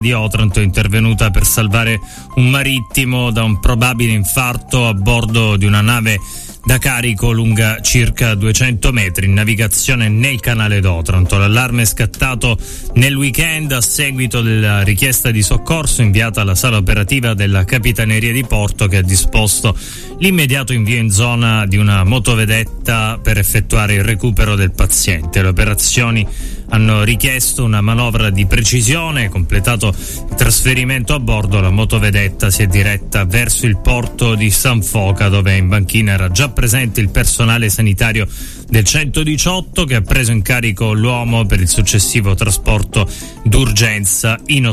di Otranto è intervenuta per salvare un marittimo da un probabile infarto a bordo di una nave da carico lunga circa 200 metri in navigazione nel canale d'Otranto. L'allarme è scattato nel weekend a seguito della richiesta di soccorso inviata alla sala operativa della Capitaneria di Porto, che ha disposto l'immediato invio in zona di una motovedetta per effettuare il recupero del paziente. Le operazioni hanno richiesto una manovra di precisione. Completato il trasferimento a bordo, la motovedetta si è diretta verso il porto di San Foca, dove in banchina era già presente il personale sanitario del 118, che ha preso in carico l'uomo per il successivo trasporto d'urgenza in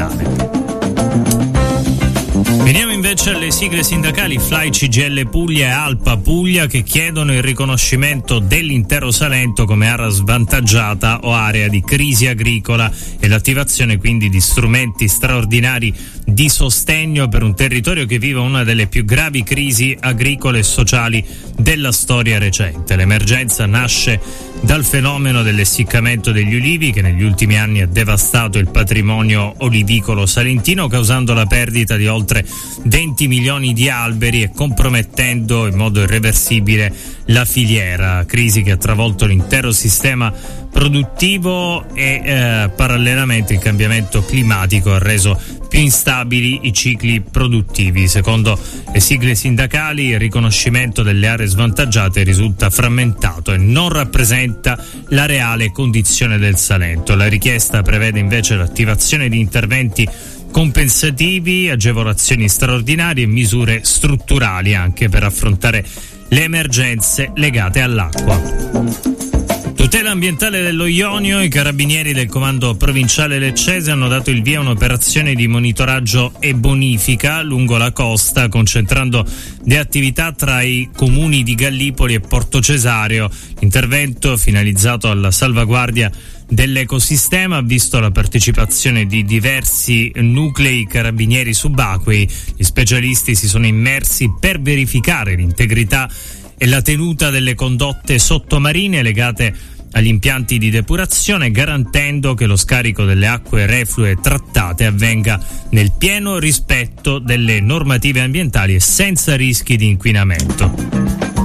ospedale. Veniamo invece alle sigle sindacali FLAI, CGIL Puglia e ALPA Puglia, che chiedono il riconoscimento dell'intero Salento come area svantaggiata o area di crisi agricola e l'attivazione quindi di strumenti straordinari di sostegno per un territorio che vive una delle più gravi crisi agricole e sociali della storia recente. L'emergenza nasce dal fenomeno dell'essiccamento degli ulivi, che negli ultimi anni ha devastato il patrimonio olivicolo salentino, causando la perdita di oltre 20 milioni di alberi e compromettendo in modo irreversibile la filiera. Crisi che ha travolto l'intero sistema produttivo e parallelamente il cambiamento climatico ha reso più instabili i cicli produttivi. Secondo le sigle sindacali, il riconoscimento delle aree svantaggiate risulta frammentato e non rappresenta la reale condizione del Salento. La richiesta prevede invece l'attivazione di interventi compensativi, agevolazioni straordinarie e misure strutturali anche per affrontare le emergenze legate all'acqua. Tutela ambientale dello Ionio, i carabinieri del comando provinciale leccese hanno dato il via a un'operazione di monitoraggio e bonifica lungo la costa, concentrando le attività tra i comuni di Gallipoli e Porto Cesareo. L'intervento, finalizzato alla salvaguardia dell'ecosistema, ha visto la partecipazione di diversi nuclei carabinieri subacquei. Gli specialisti si sono immersi per verificare l'integrità e la tenuta delle condotte sottomarine legate agli impianti di depurazione, garantendo che lo scarico delle acque reflue trattate avvenga nel pieno rispetto delle normative ambientali e senza rischi di inquinamento.